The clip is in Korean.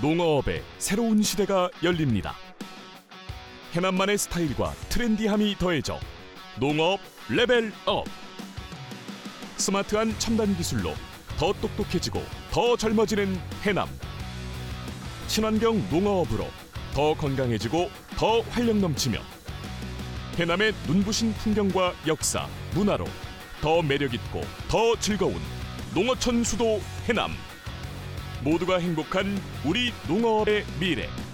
농어업의 새로운 시대가 열립니다. 해남만의 스타일과 트렌디함이 더해져 농어업 레벨업. 스마트한 첨단 기술로 더 똑똑해지고 더 젊어지는 해남. 친환경 농어업으로 더 건강해지고 더 활력 넘치며 해남의 눈부신 풍경과 역사, 문화로 더 매력있고 더 즐거운 농어촌 수도 해남. 모두가 행복한 우리 농어업의 미래.